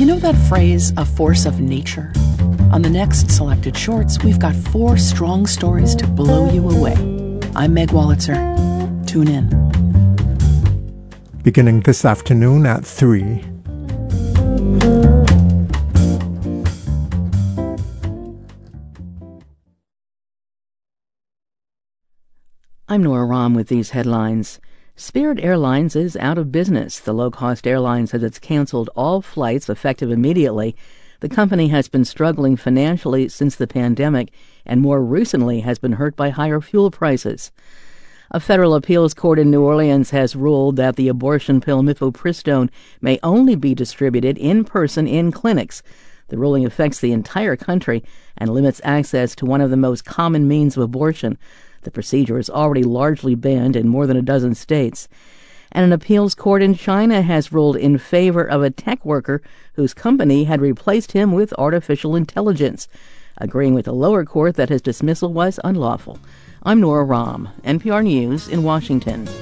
You know that phrase, a force of nature? On the next Selected Shorts, we've got 4 strong stories to blow you away. I'm Meg Wolitzer. Tune in. Beginning this afternoon at 3. I'm Nora Rahm with these headlines. Spirit Airlines is out of business. The low-cost airline says it's canceled all flights effective immediately. The company has been struggling financially since the pandemic and more recently has been hurt by higher fuel prices. A federal appeals court in New Orleans has ruled that the abortion pill mifepristone may only be distributed in person in clinics. The ruling affects the entire country and limits access to one of the most common means of abortion. The procedure is already largely banned in more than a dozen states. And an appeals court in China has ruled in favor of a tech worker whose company had replaced him with artificial intelligence, agreeing with the lower court that his dismissal was unlawful. I'm Nora Rahm, NPR News in Washington.